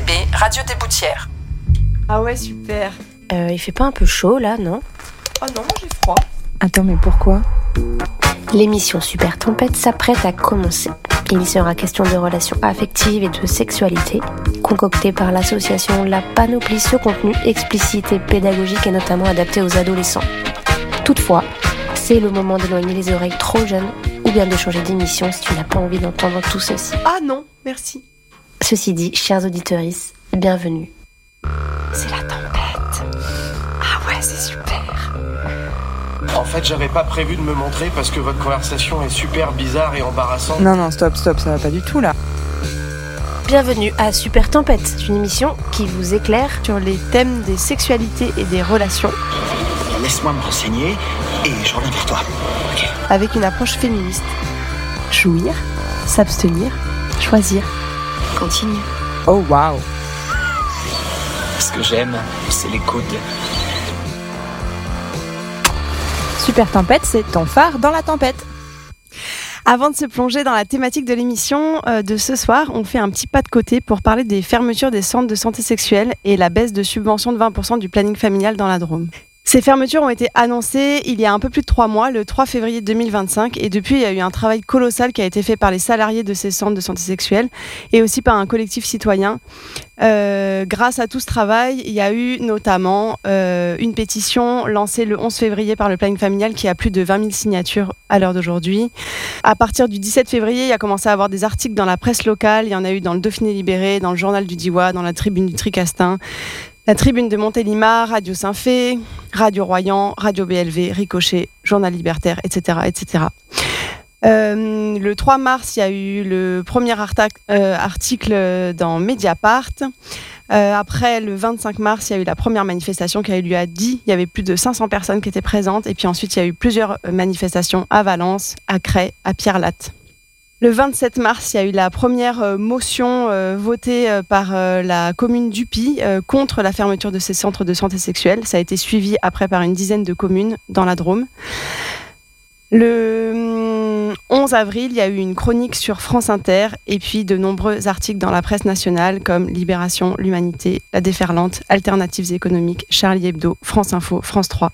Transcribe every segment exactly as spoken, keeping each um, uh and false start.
B, Radio des Boutières. Ah ouais, super. Euh, il fait pas un peu chaud là, non ? Oh non, j'ai froid. Attends, mais pourquoi ? L'émission Super Tempête s'apprête à commencer. Il y sera question de relations affectives et de sexualité, concoctée par l'association La Panoplie. Ce contenu explicite et pédagogique est notamment adapté aux adolescents. Toutefois, c'est le moment d'éloigner les oreilles trop jeunes ou bien de changer d'émission si tu n'as pas envie d'entendre tout ceci. Ah non, merci. Ceci dit, chers auditeurs, bienvenue. C'est la tempête. Ah ouais, c'est super. En fait, j'avais pas prévu de me montrer parce que votre conversation est super bizarre et embarrassante. Non, non, stop, stop, ça va pas du tout là. Bienvenue à Super Tempête, une émission qui vous éclaire sur les thèmes des sexualités et des relations. Laisse-moi me renseigner et je reviens vers toi. Okay. Avec une approche féministe. Jouir, s'abstenir, choisir. Continue. Oh waouh. Ce que j'aime, c'est les coudes. Super Tempête, c'est ton phare dans la tempête. Avant de se plonger dans la thématique de l'émission euh, de ce soir, on fait un petit pas de côté pour parler des fermetures des centres de santé sexuelle et la baisse de subvention de vingt pour cent du planning familial dans la Drôme. Ces fermetures ont été annoncées il y a un peu plus de trois mois, le trois février deux mille vingt-cinq, et depuis, il y a eu un travail colossal qui a été fait par les salariés de ces centres de santé sexuelle et aussi par un collectif citoyen. Euh, grâce à tout ce travail, il y a eu notamment euh, une pétition lancée le onze février par le planning familial qui a plus de vingt mille signatures à l'heure d'aujourd'hui. À partir du dix-sept février, il y a commencé à avoir des articles dans la presse locale. Il y en a eu dans le Dauphiné Libéré, dans le journal du Diois, dans la Tribune du Tricastin, la Tribune de Montélimar, Radio Saint-Fé, Radio Royan, Radio B L V, Ricochet, Journal Libertaire, et cetera, et cetera. Euh, le trois mars, il y a eu le premier arta- euh, article dans Mediapart. Euh, après, le vingt-cinq mars, il y a eu la première manifestation qui a eu lieu à Die. Il y avait plus de cinq cents personnes qui étaient présentes. Et puis ensuite, il y a eu plusieurs manifestations à Valence, à Cray, à Pierre-Latte. Le vingt-sept mars, il y a eu la première euh, motion euh, votée euh, par euh, la commune d'Uppy euh, contre la fermeture de ces centres de santé sexuelle. Ça a été suivi après par une dizaine de communes dans la Drôme. Le onze avril, il y a eu une chronique sur France Inter et puis de nombreux articles dans la presse nationale comme Libération, L'Humanité, La Déferlante, Alternatives économiques, Charlie Hebdo, France Info, France trois.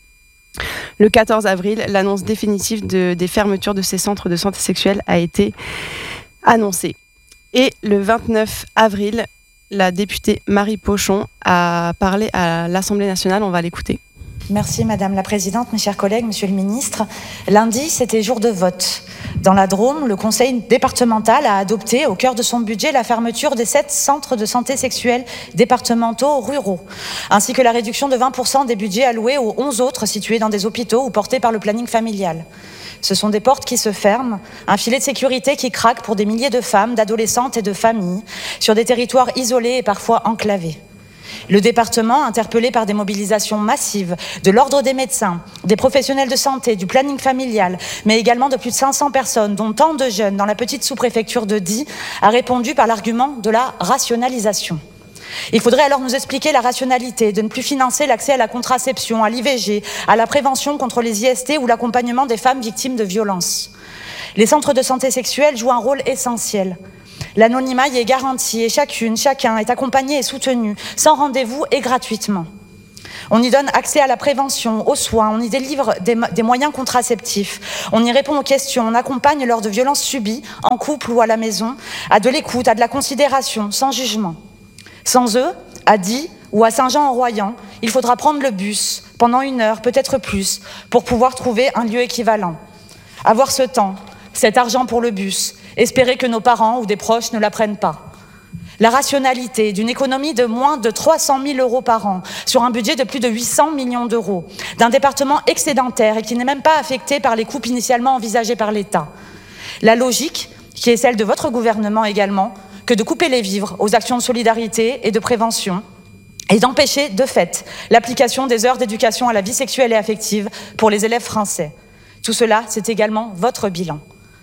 Le quatorze avril, l'annonce définitive de, des fermetures de ces centres de santé sexuelle a été annoncée. Et le vingt-neuf avril, la députée Marie Pochon a parlé à l'Assemblée nationale. On va l'écouter. Merci Madame la Présidente, mes chers collègues, Monsieur le Ministre. Lundi, c'était jour de vote. Dans la Drôme, le Conseil départemental a adopté au cœur de son budget la fermeture des sept centres de santé sexuelle départementaux ruraux, ainsi que la réduction de vingt pour cent des budgets alloués aux onze autres situés dans des hôpitaux ou portés par le planning familial. Ce sont des portes qui se ferment, un filet de sécurité qui craque pour des milliers de femmes, d'adolescentes et de familles, sur des territoires isolés et parfois enclavés. Le département, interpellé par des mobilisations massives de l'ordre des médecins, des professionnels de santé, du planning familial, mais également de plus de cinq cents personnes, dont tant de jeunes dans la petite sous-préfecture de Die, a répondu par l'argument de la rationalisation. Il faudrait alors nous expliquer la rationalité de ne plus financer l'accès à la contraception, à l'I V G, à la prévention contre les I S T ou l'accompagnement des femmes victimes de violences. Les centres de santé sexuelle jouent un rôle essentiel. L'anonymat y est garanti et chacune, chacun est accompagné et soutenu, sans rendez-vous et gratuitement. On y donne accès à la prévention, aux soins, on y délivre des, des moyens contraceptifs, on y répond aux questions, on accompagne lors de violences subies, en couple ou à la maison, à de l'écoute, à de la considération, sans jugement. Sans eux, à Die ou à Saint-Jean-en-Royan, il faudra prendre le bus pendant une heure, peut-être plus, pour pouvoir trouver un lieu équivalent. Avoir ce temps, cet argent pour le bus, espérer que nos parents ou des proches ne la prennent pas. La rationalité d'une économie de moins de trois cent mille euros par an sur un budget de plus de huit cents millions d'euros, d'un département excédentaire et qui n'est même pas affecté par les coupes initialement envisagées par l'État. La logique, qui est celle de votre gouvernement également, que de couper les vivres aux actions de solidarité et de prévention et d'empêcher, de fait, l'application des heures d'éducation à la vie sexuelle et affective pour les élèves français. Tout cela, c'est également votre bilan.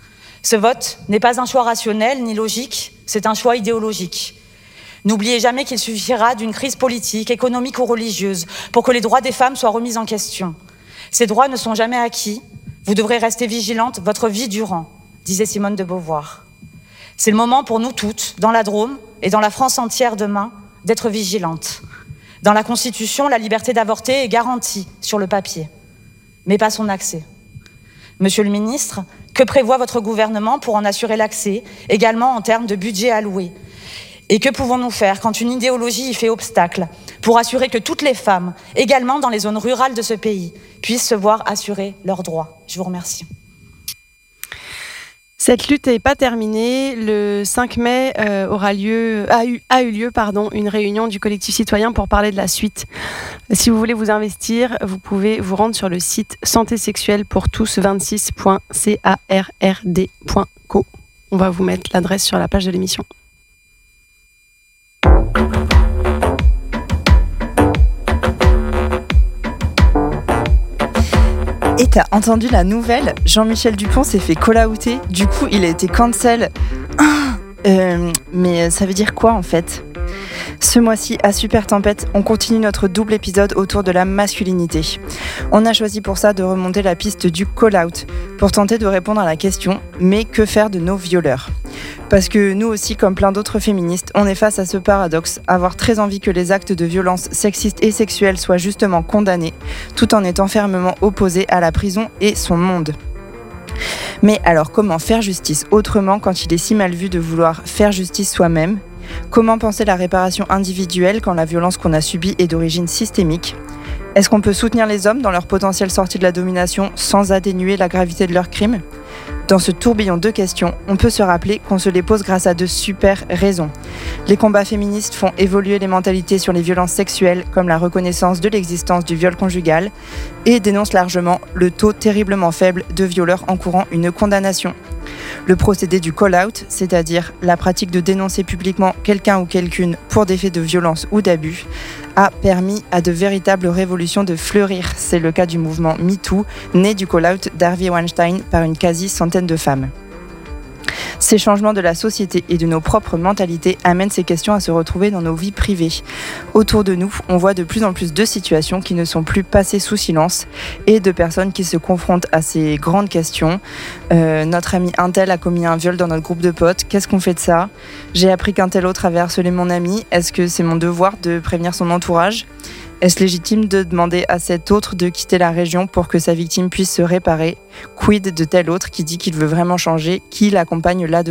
Ce vote n'est pas un choix rationnel ni logique, c'est un choix idéologique. N'oubliez jamais qu'il suffira d'une crise politique, économique ou religieuse pour que les droits des femmes soient remis en question. Ces droits ne sont jamais acquis, vous devrez rester vigilante votre vie durant, disait Simone de Beauvoir. C'est le moment pour nous toutes, dans la Drôme, et dans la France entière demain, d'être vigilante. Dans la Constitution, la liberté d'avorter est garantie sur le papier, mais pas son accès. Monsieur le ministre, que prévoit votre gouvernement pour en assurer l'accès, également en termes de budget alloué ? Et que pouvons-nous faire quand une idéologie y fait obstacle pour assurer que toutes les femmes, également dans les zones rurales de ce pays, puissent se voir assurer leurs droits ? Je vous remercie. Cette lutte n'est pas terminée. Le cinq mai euh, aura lieu, a eu, a eu lieu pardon, une réunion du collectif citoyen pour parler de la suite. Si vous voulez vous investir, vous pouvez vous rendre sur le site santé sexuelle pour tous vingt-six point carrd point co. On va vous mettre l'adresse sur la page de l'émission. Et t'as entendu la nouvelle ? Jean-Michel Dupont s'est fait call-outer, du coup il a été cancel. Ah euh, mais ça veut dire quoi en fait ? Ce mois-ci, à Super Tempête, on continue notre double épisode autour de la masculinité. On a choisi pour ça de remonter la piste du call-out, pour tenter de répondre à la question « Mais que faire de nos violeurs ?» Parce que nous aussi, comme plein d'autres féministes, on est face à ce paradoxe, avoir très envie que les actes de violence sexistes et sexuelles soient justement condamnés, tout en étant fermement opposés à la prison et son monde. Mais alors, comment faire justice autrement quand il est si mal vu de vouloir faire justice soi-même ? Comment penser la réparation individuelle quand la violence qu'on a subie est d'origine systémique ? Est-ce qu'on peut soutenir les hommes dans leur potentielle sortie de la domination sans atténuer la gravité de leurs crimes ? Dans ce tourbillon de questions, on peut se rappeler qu'on se les pose grâce à de super raisons. Les combats féministes font évoluer les mentalités sur les violences sexuelles, comme la reconnaissance de l'existence du viol conjugal, et dénoncent largement le taux terriblement faible de violeurs encourant une condamnation. Le procédé du call-out, c'est-à-dire la pratique de dénoncer publiquement quelqu'un ou quelqu'une pour des faits de violence ou d'abus, a permis à de véritables révolutions de fleurir. C'est le cas du mouvement MeToo, né du call-out d'Harvey Weinstein par une quasi-centaine de femmes. Ces changements de la société et de nos propres mentalités amènent ces questions à se retrouver dans nos vies privées. Autour de nous, on voit de plus en plus de situations qui ne sont plus passées sous silence et de personnes qui se confrontent à ces grandes questions. Euh, notre ami Untel a commis un viol dans notre groupe de potes. Qu'est-ce qu'on fait de ça ? J'ai appris qu'un tel autre avait harcelé mon ami. Est-ce que c'est mon devoir de prévenir son entourage ? Est-ce légitime de demander à cet autre de quitter la région pour que sa victime puisse se réparer ? Quid de tel autre qui dit qu'il veut vraiment changer ? Qui l'accompagne là-dedans ?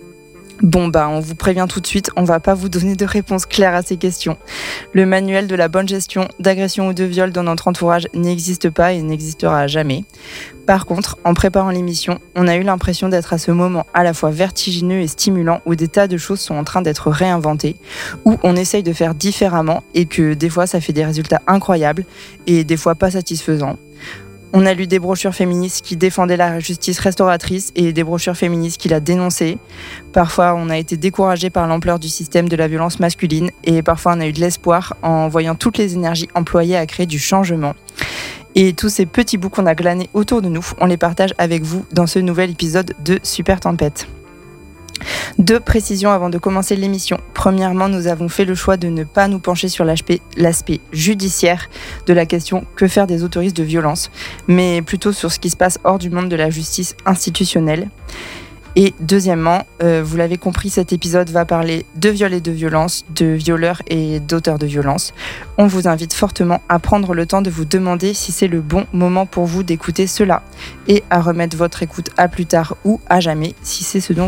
Bon bah, on vous prévient tout de suite, on va pas vous donner de réponse claire à ces questions. Le manuel de la bonne gestion d'agression ou de viol dans notre entourage n'existe pas et n'existera jamais. Par contre, en préparant l'émission, on a eu l'impression d'être à ce moment à la fois vertigineux et stimulant où des tas de choses sont en train d'être réinventées, où on essaye de faire différemment et que des fois ça fait des résultats incroyables et des fois pas satisfaisants. On a lu des brochures féministes qui défendaient la justice restauratrice et des brochures féministes qui la dénonçaient. Parfois, on a été découragé par l'ampleur du système de la violence masculine et parfois on a eu de l'espoir en voyant toutes les énergies employées à créer du changement. Et tous ces petits bouts qu'on a glanés autour de nous, on les partage avec vous dans ce nouvel épisode de Super Tempête. Deux précisions avant de commencer l'émission. Premièrement, nous avons fait le choix de ne pas nous pencher sur l'aspect, l'aspect judiciaire de la question « Que faire des autoristes de violence ?», mais plutôt sur ce qui se passe hors du monde de la justice institutionnelle. Et deuxièmement, euh, vous l'avez compris, cet épisode va parler de viol et de violence, de violeurs et d'auteurs de violence. On vous invite fortement à prendre le temps de vous demander si c'est le bon moment pour vous d'écouter cela et à remettre votre écoute à plus tard ou à jamais si c'est ce dont